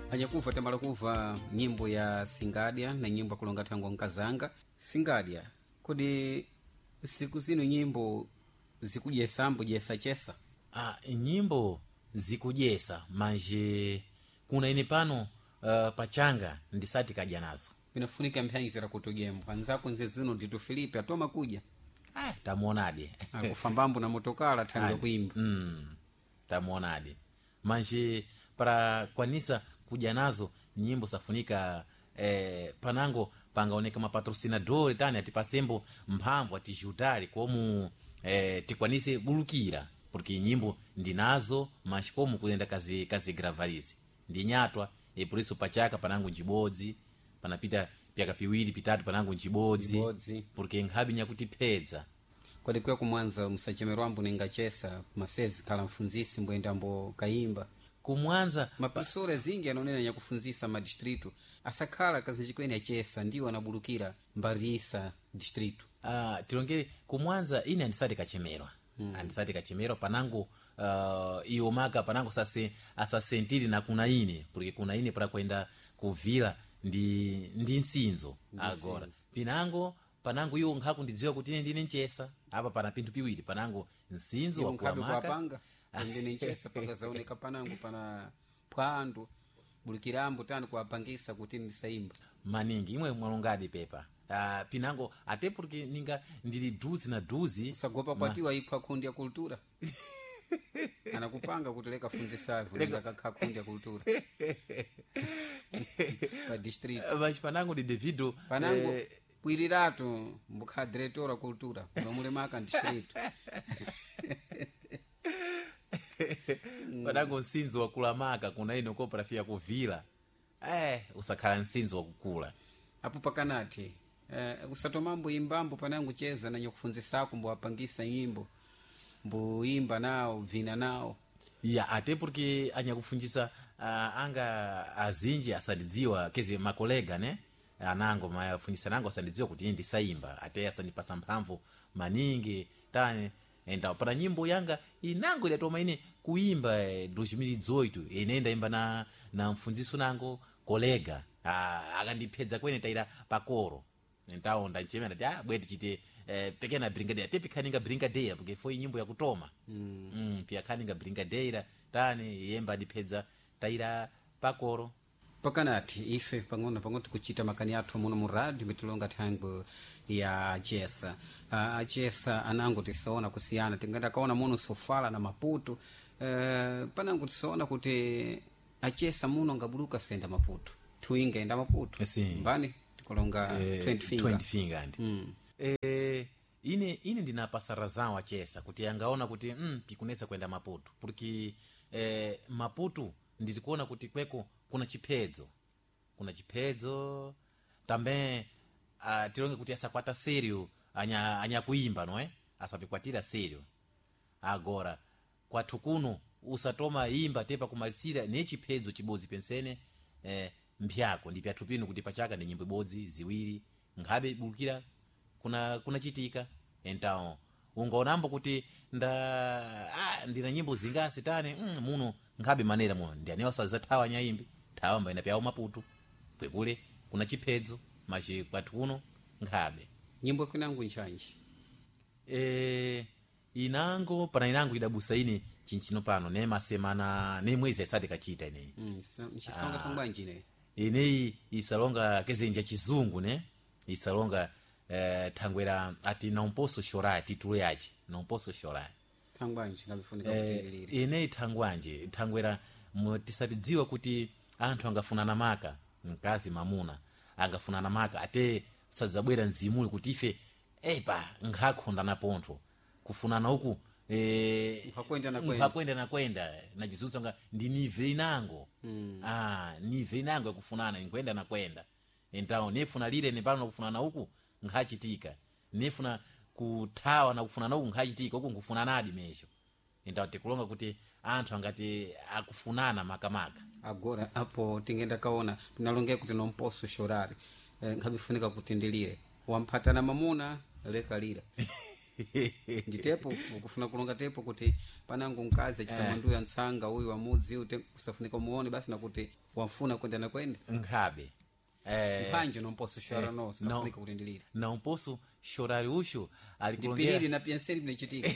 anyakuva tamala kuva nyimbo ya Singadya na nyimbo akulonga tango nkazanga. Singadya, kodi siku zino nyimbo zikujesambo jesa-chesa? Nyimbo zikujesa manje kuna ine pano pachanga ndisati kadya nazo. Pinafunika mphyanjizira kutujembo anzako nze zino nditu Filipe atoma kuja tamuonadi akufambambo na motokala tanga kuimba tamuonadi manje para kwanisa kuja nazo nyimbo safunika panango pangaoneka mapatrocinadori tani atipasembo mphamvu atijudari komu tikwanise bulukira porque nyimbo ndinazo manje komu kuenda kazi gravalizi ndinyatwa por isso pachaka panango njibodzi panapita pyaka piwiri pitatu panango njibodzi porque nkhabi nyakutipedza kodi kwe kumwanza musachemerwambo ningachesa masezi kala mfunzisi mbwendambo kaimba kumwanza mapisore zingi anonena nyakufunzisa madistritu asakhala kazinjikweni achesa ndiwo anabulukira mbarisa distritu. Tilongere kumwanza ine andisati kachemerwa andisati kachemerwa panango iyo maka panango asasentiri na kuna ine porque kuna ine para kwenda kuvila ndi nsinzo agora pinango panango iyo nkhaku ndidziwa kuti ine ndine nchesa apa pana pinthu piwiri panango nsinzo wakuamaka ndine nchesa pakazaoneka panango pana phwando bulukirambo tani kuapangisa kuti ndisaimba maningi imwe mwalongadi pepa pinango ate porque ninga ndili duzi na duzi sagopa kwatiwa ipha kundi ya kultura anakupanga kuti leka funzisavu leka kakha kundi ya kultura pa district mas panango de devido panango bwiriratu mbukha diretora kultura kunomule maka district panango nsinzo wakulamaka kuna ino kooperafiya kuvila usakhala nsinzo wakukula apo pakanati usatomambo imbambo panango cheza na nyakufunzisako mbo apangisa nyimbo mbuimba nao vina nao ate porque anyakufunjisa anga azinji asadidziwa kezi makolega ne anango mafunjisa nango asadidziwa kuti ndisaimba ate asanipasa mphamvu maningi tani enda para nyimbo yanga inango idatoma ine kuimba 2018 inenda imba na mfunziso nango kolega akandipedza kwene taira pakoro ntaonda nchemera ati bweti chite pekena brigadier ate pikhaninga brigadier porque foi nyimbo yakutoma pia khaninga brigadier tani yemba adipedza taira pakoro pakanati ife pang'ono tikuchita makani athu muno mu radio mitilonga thango ya achesa achesa anango tisaona kusiyana tingenda kaona muno Sofala na Maputo panango tisaona kuti achesa muno ngabuluka senda Maputo tuinga enda Maputo mbani tikolonga 20 finger andi ine ndinapasa razao achesa kuti angaona kuti pikunesa kwenda Maputo porque Maputo ndilikuona kuti kweko kuna chiphedzo tambe tilonge kuti asakwata serio anyakuimba noe asapikwatira serio agora kwathu kuno usatoma imba tepa kumalisira ne chiphedzo chibodzi pensene mpyako ndi pyathu pino kuti pachaka ndi nyimbo ibodzi ziwiri nkhabe bulukira kuna chitika então ungaonambo kuti ndina nyimbo zingasi tani muno nkhabe manera muno ndianewa sazathawa nyayimbi thawa mbaina pyawo Maputo kwekule kuna chiphedzo machi kwathu kuno nkhabe nyimbo kwinango nchanji inango pana inango idabusa ine chinchino pano ne masemana ne mwezi asati kachita ineyi nchisonga thangwanji ne ineyi isalonga kezenja chizungu ne isalonga thangwera ati não posso chorar titulo yachi não posso chorar thangwanji ngabifunika kutililira ineyi thangwera tisabidziwa kuti anthu angafunana maka mkazi mamuna angafunana maka ate sadzabwera nzimuli kuti ife nkhakhonda na pontho kufunana uku mpakwenda nakwenda nachizunza nga ndi nive inango nive inango yakufunana nkwenda nakwenda então nefuna lire nepano nakufunana uku nkhachitika nefuna kuthawa nakufunana uku nkhachitika uku nkufunanadi mesho então tikulonga kuti anthu angati akufunana makamaka agora apo tingenda kaona tinalongea kuti não posso chorar nkhabifunika kuti ndilire wamphatana mamuna leka lira nditepo ukufuna kulonga tepo kuti panangu mkazi achita mandu ya ntsanga uyu wamudzi ute kusafunika muone basi nakuti wamfuna kwenda na kwenda nkhabe mpanje nomposo shora no sinafunika kuti ndilire na umposo shorari usho ndipiriri na penseli binachitika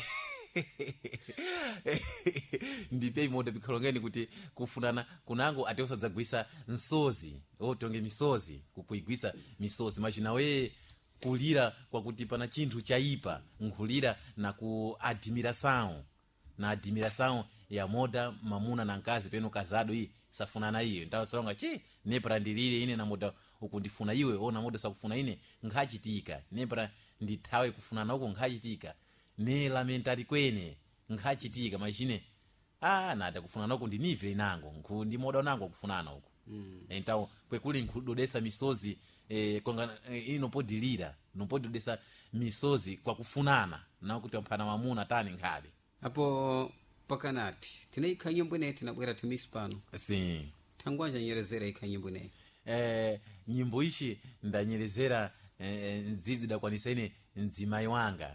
ndipe imoda bikolongeni kuti kufunana kunango ate usadzagwisa nsozi otonge misozi kukuigwisa misozi machina we kulira kwakuti pana chinthu chaipa nkhulira na kuadimiração na adimiração ya moda mamuna na nkazi peno kazado iyi safunana iyo ntawasalonga nepra ndilire ine na moda ukundifuna iwe ona moda sakufuna ine nkhachitika nepra ndithawe kufunana uko nkhachitika ne lamentari kwene nkhachitika machine nada kufunana uko ndinivire nango ndi moda nango kufunana uko entawo kwekuli nkudodesa misozi konga inopodilira nopododesa misozi kwa kufunana na kuti mpana mamuna tani nkhabe apo pakanati tinaikha nyimbo ineyi tinabwera timisi pano si thangwanja nyerezera ikha nyimbo ineyi nyimbo ishi ndanyerezera ndzidzi dakwanisa ine mdzimayi wanga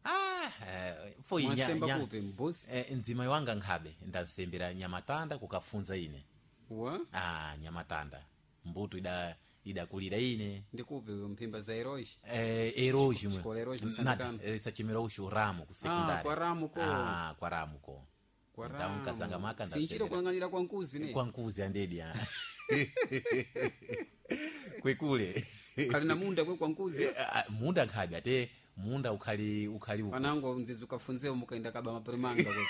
mwasemba kupe mbuzi mdzimayi wanga nkhabe ndansembera nyamatanda kukafunza ine wa nyamatanda mbuto idakulira ine ndikupe mphimba za eroji eroji sachimira usho ramo ku sekondari kwa ramuko ndamukazanga maka sinchiro kulang'anira kwa nkuzi ne kwa nkuzi andedi kwekule kali na munda kwe kwa nkuzi munda nkhabe ate munda ukhali uko panango mzizi ukafunzeo mukaenda kaba maperimanga kwe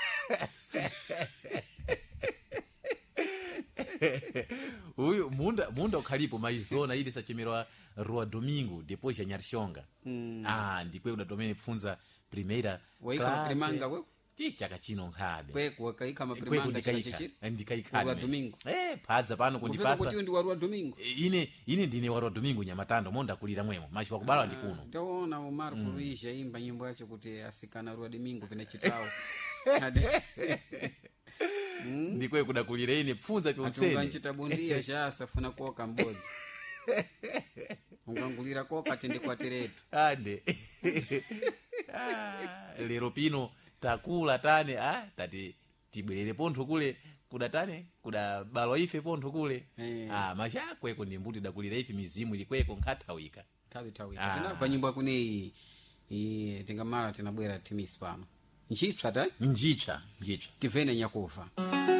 uyu munda ukhalipo maizona ili sachemerwa rua domingo depois ya nyarshonga ndikwe udatomene pfunza primeira waika primanga we chaka chino nkhabe kwe wakaika maprimanga chichi ndikaika rua domingo padza pano kundipasa kuti ndi warua domingo ine ndine warua domingo nyamatando monda kulira mwemo machi wakubala ndikuno ndaona Omar Kuruisha imba nyimbo yacho kuti asikana rua domingo pena chitawo ndikwe kudakulira ine pfunza pyonsene atunganchita bondia safuna koka mbodzi ungangulira koka tindikwateretu ande lero pino takula tane tati tibwerere pontho kule kudatane kudabalwa ife pontho kule machakweko ndi mbuti dakulira ife mizimu ilikweko nkhathawika thawika tinabva nyimbo yakuneyi tingamala tinabwera timisi pano njipsa ta njipsa tivene nyakuva